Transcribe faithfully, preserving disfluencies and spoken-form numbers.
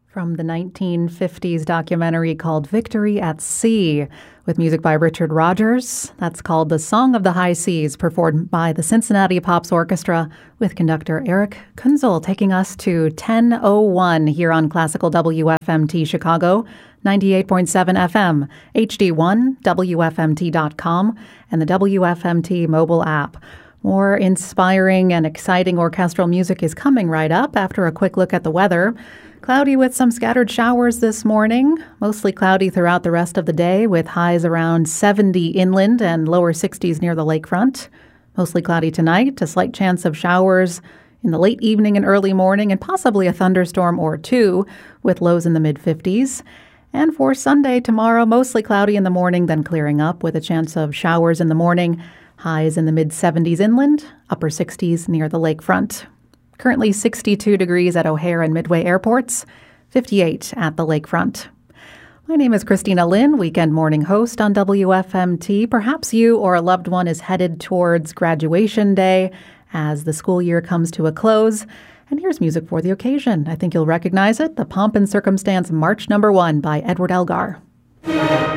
From the nineteen fifties documentary called Victory at Sea, with music by Richard Rodgers. That's called The Song of the High Seas, performed by the Cincinnati Pops Orchestra, with conductor Eric Kunzel, taking us to ten oh one here on Classical W F M T Chicago, ninety-eight point seven F M, H D one, W F M T dot com, and the W F M T mobile app. More inspiring and exciting orchestral music is coming right up after a quick look at the weather. Cloudy with some scattered showers this morning. Mostly cloudy throughout the rest of the day with highs around seventy inland and lower sixties near the lakefront. Mostly cloudy tonight. A slight chance of showers in the late evening and early morning and possibly a thunderstorm or two with lows in the mid-fifties. And for Sunday tomorrow, mostly cloudy in the morning, then clearing up with a chance of showers in the morning. Highs in the mid-seventies inland, upper sixties near the lakefront. Currently sixty-two degrees at O'Hare and Midway airports, fifty-eight at the lakefront. My name is Christina Lynn, weekend morning host on W F M T. Perhaps you or a loved one is headed towards graduation day as the school year comes to a close. And here's music for the occasion. I think you'll recognize it, the Pomp and Circumstance March Number One by Edward Elgar.